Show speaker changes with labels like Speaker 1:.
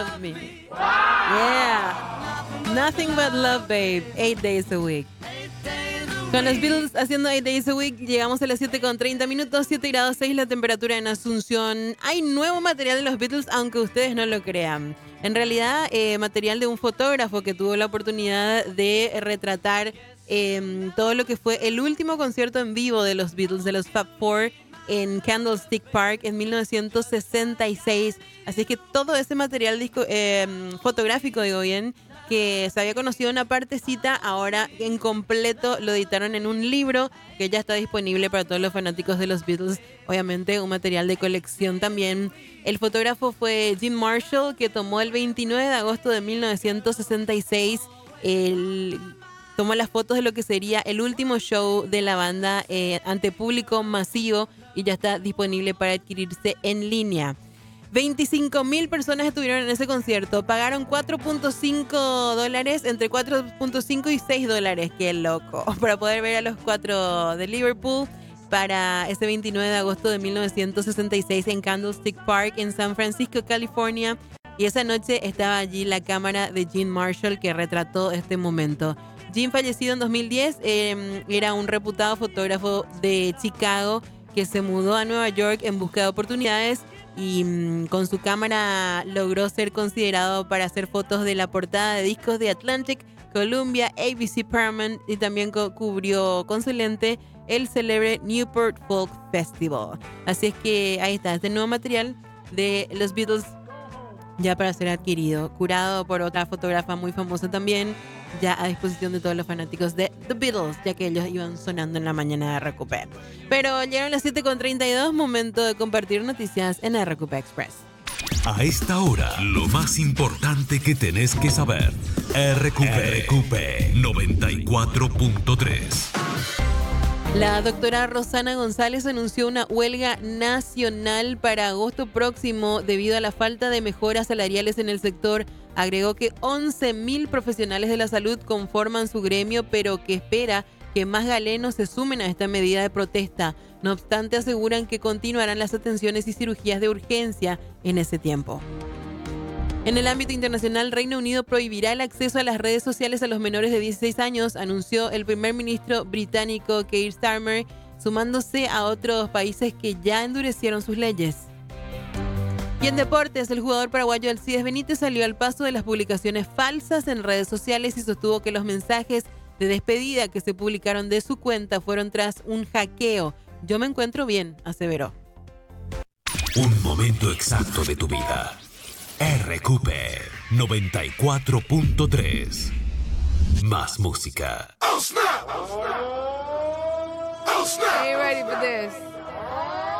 Speaker 1: Love Me. Yeah. Nothing but love, babe. 8 days a week. Con los Beatles haciendo 8 days a week, llegamos a las 7:30, 7 grados 6 la temperatura en Asunción. Hay nuevo material de los Beatles, aunque ustedes no lo crean. En realidad, material de un fotógrafo que tuvo la oportunidad de retratar todo lo que fue el último concierto en vivo de los Beatles, de los Fab Four, en Candlestick Park en 1966. Así que todo ese material fotográfico, digo bien, que se había conocido una partecita, ahora en completo lo editaron en un libro que ya está disponible para todos los fanáticos de los Beatles. Obviamente un material de colección también. El fotógrafo fue Jim Marshall, que tomó el 29 de agosto de 1966 tomó las fotos de lo que sería el último show de la banda ante público masivo y ya está disponible para adquirirse en línea. 25,000 personas estuvieron en ese concierto. Pagaron $4.5, entre $4.5 y $6. Qué loco. Para poder ver a los cuatro de Liverpool para ese 29 de agosto de 1966 en Candlestick Park en San Francisco, California. Y esa noche estaba allí la cámara de Jim Marshall que retrató este momento. Jim, fallecido en 2010, era un reputado fotógrafo de Chicago que se mudó a Nueva York en busca de oportunidades y con su cámara logró ser considerado para hacer fotos de la portada de discos de Atlantic, Columbia, ABC, Paramount, y también cubrió con su lente el célebre Newport Folk Festival. Así es que ahí está, este nuevo material de los Beatles ya para ser adquirido, curado por otra fotógrafa muy famosa también, ya a disposición de todos los fanáticos de The Beatles, ya que ellos iban sonando en la mañana de RQP. Pero llegaron las 7:32, momento de compartir noticias en RQP Express.
Speaker 2: A esta hora, lo más importante que tenés que saber. RQP 94.3.
Speaker 1: La doctora Rosana González anunció una huelga nacional para agosto próximo debido a la falta de mejoras salariales en el sector. Agregó que 11,000 profesionales de la salud conforman su gremio, pero que espera que más galenos se sumen a esta medida de protesta. No obstante, aseguran que continuarán las atenciones y cirugías de urgencia en ese tiempo. En el ámbito internacional, Reino Unido prohibirá el acceso a las redes sociales a los menores de 16 años, anunció el primer ministro británico Keir Starmer, sumándose a otros países que ya endurecieron sus leyes. Y en deportes, el jugador paraguayo Alcides Benítez salió al paso de las publicaciones falsas en redes sociales y sostuvo que los mensajes de despedida que se publicaron de su cuenta fueron tras un hackeo. Yo me encuentro bien, aseveró.
Speaker 2: Un momento exacto de tu vida. RQP 94.3. Más música.
Speaker 3: Oh, snap! Oh, snap!
Speaker 4: Are you ready for this?